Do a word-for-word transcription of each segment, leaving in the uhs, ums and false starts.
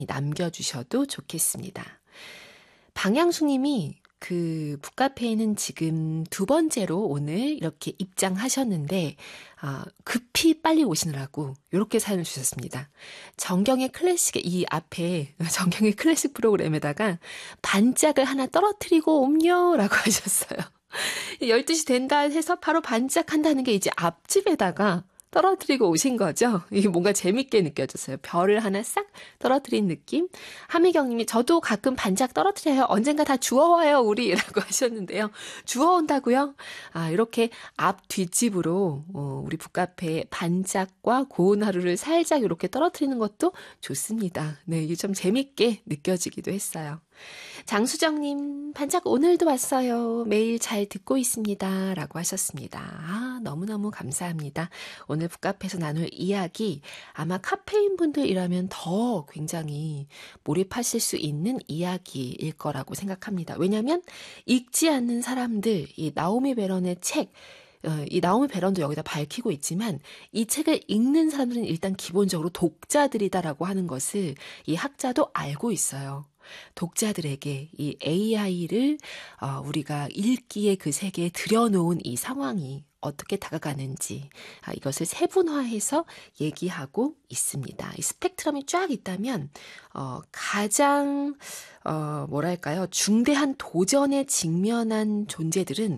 남겨주셔도 좋겠습니다. 방향수님이 그 북카페에는 지금 두 번째로 오늘 이렇게 입장하셨는데 아, 급히 빨리 오시느라고 이렇게 사연을 주셨습니다. 정경의 클래식의 이 앞에 정경의 클래식 프로그램에다가 반짝을 하나 떨어뜨리고 옴요라고 하셨어요. 열두 시 된다 해서 바로 반짝한다는 게 이제 앞집에다가 떨어뜨리고 오신 거죠. 이게 뭔가 재밌게 느껴졌어요. 별을 하나 싹 떨어뜨린 느낌. 하미경님이 저도 가끔 반짝 떨어뜨려요. 언젠가 다 주워와요 우리 라고 하셨는데요. 주워온다고요? 아 이렇게 앞 뒷집으로 어, 우리 북카페에 반짝과 고운 하루를 살짝 이렇게 떨어뜨리는 것도 좋습니다. 네, 이게 좀 재밌게 느껴지기도 했어요. 장수정님, 반짝 오늘도 왔어요. 매일 잘 듣고 있습니다. 라고 하셨습니다. 아, 너무너무 감사합니다. 오늘 북카페에서 나눌 이야기, 아마 카페인 분들이라면 더 굉장히 몰입하실 수 있는 이야기일 거라고 생각합니다. 왜냐하면 읽지 않는 사람들, 이 나오미 베런의 책, 이 나오미 베런도 여기다 밝히고 있지만 이 책을 읽는 사람들은 일단 기본적으로 독자들이다라고 하는 것을 이 학자도 알고 있어요. 독자들에게 이 에이아이를 어, 우리가 읽기에 그 세계에 들여놓은 이 상황이 어떻게 다가가는지 아, 이것을 세분화해서 얘기하고 있습니다. 이 스펙트럼이 쫙 있다면 어, 가장 어, 뭐랄까요 중대한 도전에 직면한 존재들은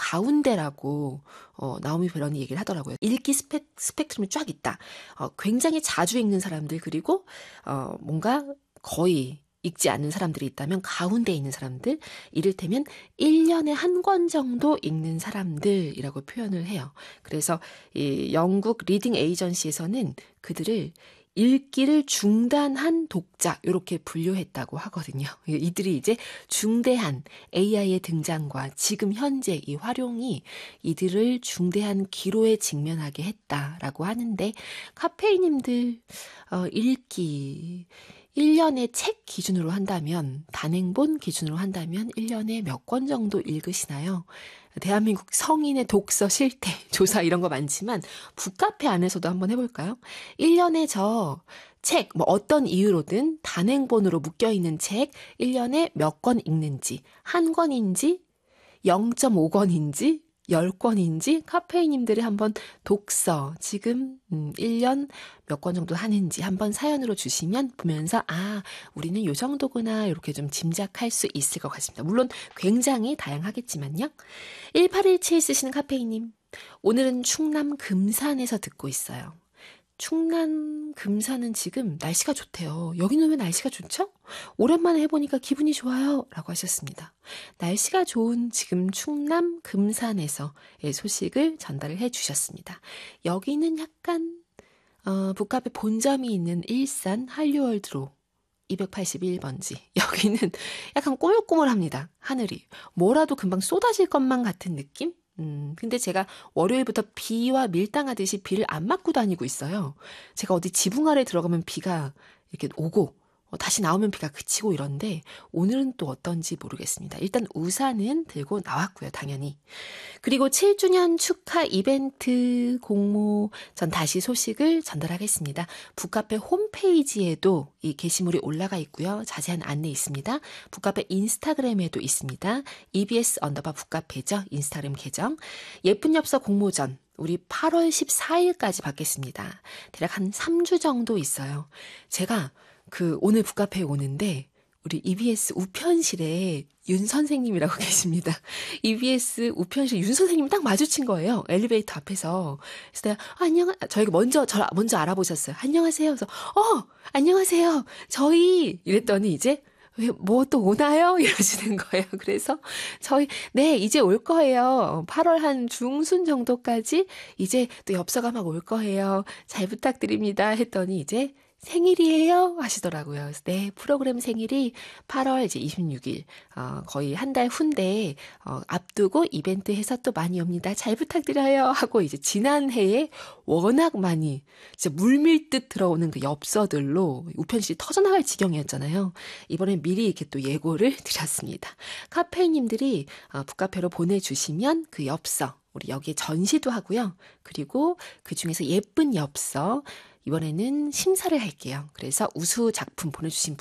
가운데라고 어, 나오미 베런이 얘기를 하더라고요. 읽기 스펙, 스펙트럼이 쫙 있다. 어, 굉장히 자주 읽는 사람들 그리고 어, 뭔가 거의 읽지 않는 사람들이 있다면 가운데 있는 사람들, 이를테면 일 년에 한 권 정도 읽는 사람들이라고 표현을 해요. 그래서 이 영국 리딩 에이전시에서는 그들을 읽기를 중단한 독자 이렇게 분류했다고 하거든요. 이들이 이제 중대한 에이아이의 등장과 지금 현재 이 활용이 이들을 중대한 기로에 직면하게 했다라고 하는데 카페이님들 어, 읽기 일 년에 책 기준으로 한다면, 단행본 기준으로 한다면 일 년에 몇 권 정도 읽으시나요? 대한민국 성인의 독서 실태 조사 이런 거 많지만 북카페 안에서도 한번 해볼까요? 일 년에 저 책, 뭐 어떤 이유로든 단행본으로 묶여있는 책 일 년에 몇 권 읽는지, 한 권인지 영 점 오 권인지 열 권인지 카페이님들이 한번 독서 지금 음, 일 년 몇 권 정도 하는지 한번 사연으로 주시면 보면서 아 우리는 요 정도구나 이렇게 좀 짐작할 수 있을 것 같습니다. 물론 굉장히 다양하겠지만요. 일팔일칠 쓰시는 카페이님 오늘은 충남 금산에서 듣고 있어요. 충남 금산은 지금 날씨가 좋대요. 여기는 왜 날씨가 좋죠? 오랜만에 해보니까 기분이 좋아요 라고 하셨습니다. 날씨가 좋은 지금 충남 금산에서의 소식을 전달을 해주셨습니다. 여기는 약간 어, 북카페 본점이 있는 일산 한류월드로 이백팔십일 번지 여기는 약간 꼬물꼬물합니다. 하늘이 뭐라도 금방 쏟아질 것만 같은 느낌? 음, 근데 제가 월요일부터 비와 밀당하듯이 비를 안 맞고 다니고 있어요. 제가 어디 지붕 아래 들어가면 비가 이렇게 오고 어, 다시 나오면 비가 그치고 이런데 오늘은 또 어떤지 모르겠습니다. 일단 우산은 들고 나왔고요, 당연히. 그리고 칠 주년 축하 이벤트 공모 전 다시 소식을 전달하겠습니다. 북카페 홈페이지에도 이 게시물이 올라가 있고요. 자세한 안내 있습니다. 북카페 인스타그램에도 있습니다. 이비에스 언더바 북카페죠. 인스타그램 계정. 예쁜 엽서 공모전. 우리 팔월 십사일까지 받겠습니다. 대략 한 삼 주 정도 있어요. 제가 그 오늘 북카페에 오는데 우리 이비에스 우편실에 윤 선생님이라고 계십니다. 이비에스 우편실 윤 선생님이 딱 마주친 거예요. 엘리베이터 앞에서. 그래서 내가 아, 안녕 저희가 먼저 저 먼저 알아보셨어요. 안녕하세요. 그래서 어 안녕하세요. 저희 이랬더니 이제 왜 뭐 또 오나요? 이러시는 거예요. 그래서 저희 네 이제 올 거예요. 팔월 한 중순 정도까지 이제 또 엽서가 막 올 거예요. 잘 부탁드립니다. 했더니 이제 생일이에요? 하시더라고요. 그래서 네, 프로그램 생일이 팔월 이제 이십육일, 어, 거의 한 달 후인데, 어, 앞두고 이벤트 해서 또 많이 옵니다. 잘 부탁드려요. 하고 이제 지난해에 워낙 많이, 진짜 물밀듯 들어오는 그 엽서들로 우편실이 터져나갈 지경이었잖아요. 이번엔 미리 이렇게 또 예고를 드렸습니다. 카페이님들이 어, 북카페로 보내주시면 그 엽서, 우리 여기에 전시도 하고요. 그리고 그 중에서 예쁜 엽서, 이번에는 심사를 할게요. 그래서 우수 작품 보내주신